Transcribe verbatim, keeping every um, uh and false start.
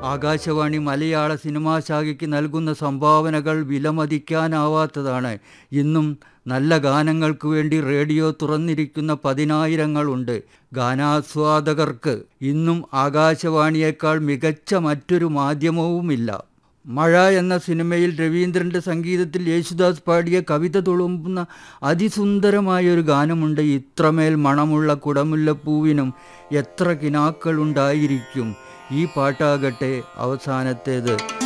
ആകാശവാണി മലയാള cinema ശാഖയ്ക്ക് നൽകുന്ന സംഭാവനകൾ വിലമതിക്കാനാവാത്തതാണ്. ഇന്നും നല്ല ഗാനങ്ങൾക്ക് വേണ്ടി റേഡിയോ തുറന്നിരിക്കുന്ന പതിനായിരങ്ങളുണ്ട്. ഗാനാസ്വാദകർക്ക് ഇന്നും ആകാശവാണിയേക്കാൾ മികച്ച മറ്റൊരു മാധ്യമവുമില്ല. മഴ എന്ന സിനിമയിൽ രവീന്ദ്രൻ്റെ സംഗീതത്തിൽ യേശുദാസ് പാടിയ കവിത തുളുമ്പുന്ന അതിസുന്ദരമായൊരു ഗാനമുണ്ട്. ഇത്രമേൽ മണമുള്ള കുടമുല്ലപ്പൂവിനും എത്ര കിനാക്കളുണ്ടായിരിക്കും. ഈ പാട്ടാകട്ടെ അവസാനത്തേത്.